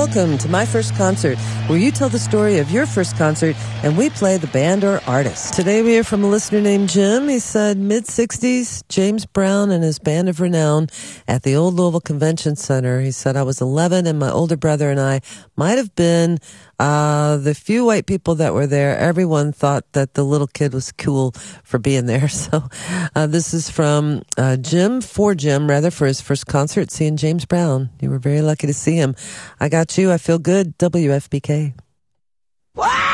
welcome to My First Concert, where you tell the story of your first concert and we play the band or artist. Today we hear from a listener named Jim. He said mid-60s, James Brown and his band of renown at the old Louisville Convention Center. He said, I was 11 and my older brother and I might have been the few white people that were there. Everyone thought that the little kid was cool for being there. So this is from Jim, for his first concert, seeing James Brown. You were very lucky to see him. I got you. I feel good. WFBK. Wow!